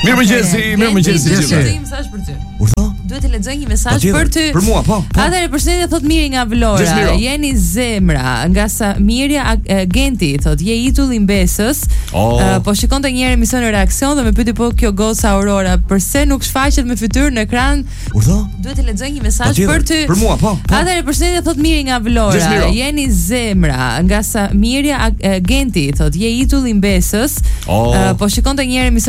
Mirëmëngjesi. Duhet të lexoj një mesazh për ty. Urdhë? Duhet të lexoj një mesazh për ty. Për mua, po. Atëherë përshëndetje thot Miri nga Vlora. Jeni zemra nga Samirja Agenti thot je itull i Mbesës. Po shikonte një herë emision Reaksion dhe më pyeti po kjo goca Aurora pse nuk shfaqet me fytyrë në ekran. Urdhë? Duhet të lexoj një mesazh për ty. Për mua, po. Atëherë përshëndetje thot Miri nga Vlora. Jeni zemra nga Samirja Agenti thot je itull i Mbesës. Po shikonte një herë emision